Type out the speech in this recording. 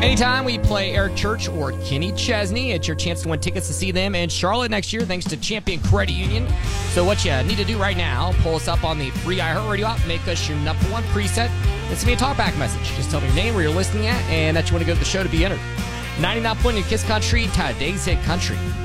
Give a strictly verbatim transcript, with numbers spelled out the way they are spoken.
Anytime we play Eric Church or Kenny Chesney, it's your chance to win tickets to see them in Charlotte next year thanks to Champion Credit Union. So what you need to do right now, pull us up on the free iHeartRadio app, make us your number one preset, and send me a talkback message. Just tell me your name, where you're listening at, and that you want to go to the show to be entered. ninety-nine point Kiss Country, today's hit country.